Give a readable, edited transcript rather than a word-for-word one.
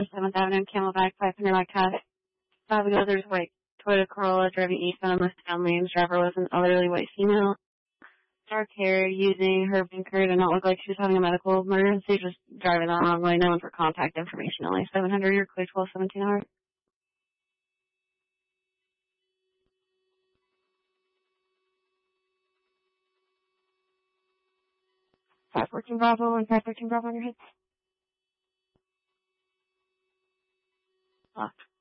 7th Avenue, Camelback, 500 Mike Pass. 5 ago, there's white Toyota Corolla driving eastbound on westbound lanes. Driver was an elderly white female. Dark hair, using her blinker to not look like she was having a medical emergency, just driving the wrong way, known for contact information only. 700, your quick 1217 hour. 514 Bravo and 513 Bravo on your head. Locked.